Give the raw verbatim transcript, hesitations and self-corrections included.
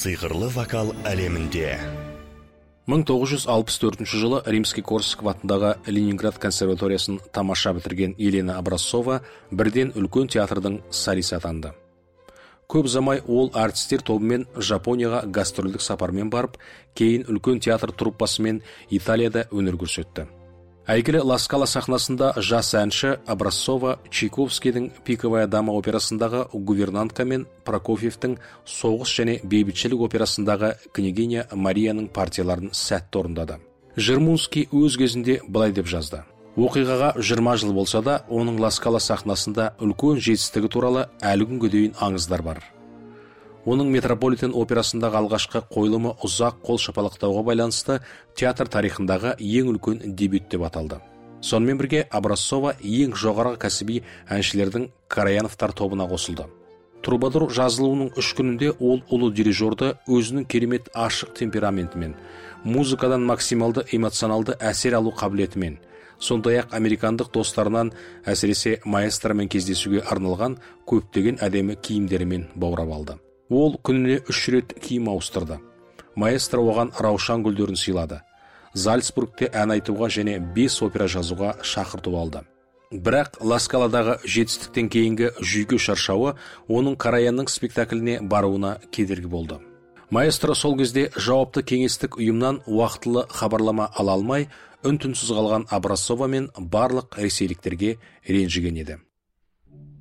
Сыйғырлы вокал әлемінде. мың тоғыз жүз алпыс төртінші жылы Римский-Корсаков атындағы Ленинград консерваториясын тамаша бітірген Елена Образцова бірден үлкен театрдың солисі атанды. Көп замай ол артистер тобымен Жапонияға гастрольдік сапармен барып, кейін үлкен театр труппасымен Италияда өнер көрсетті. Әйгілі Ла Скала сахнасында жас әнші Образцова Чайковскийдің «Пиковая дама» операсындағы гувернантка мен Прокофьевтің «Соғыс және бейбітшілік» операсындағы княгиня Марияның партияларын сәтті орындады. Жермунский өз кезінде былай деп жазды: оқиғаға жиырма жыл болса да, оның Ла Скала сахнасында үлкен жетістігі туралы әлі күнге дейін аңыздар бар. Оның Метрополитен операсындағы алғашқы қойылымы ұзақ қол шапалақтауға байланысты театр тарихындағы ең үлкен дебют деп аталды. Сонымен бірге Образцова ең жоғарғы кәсіби әншілердің Караяновтар тобына қосылды. Трубадур жазылуының үш күнінде ол ұлы дирижерді өзінің керемет ашық темпераментімен, музыкадан максималды эмоционалды әсер алу қабілетімен, сондай-ақ американдық достарынан, әсіресе маэстромен кездесуге арналған көптеген әдемі киімдерімен баурап алды. Ол күніне үш рет киім ауыстырды. Маэстро оған раушан гүлдерін сыйлады. Зальцбургте ән айтуға және бес опера жазуға шақыртып алды. Бірақ Ла Скаладағы жетістіктен кейінгі жүйке шаршауы оның Караянның спектакліне баруына кедергі болды. Маэстро сол кезде жауапты кеңестік ұйымнан уақытылы хабарлама ала алмай, үн-түнсіз қалған Образцова мен барлық ресейліктерге ренжіген еді.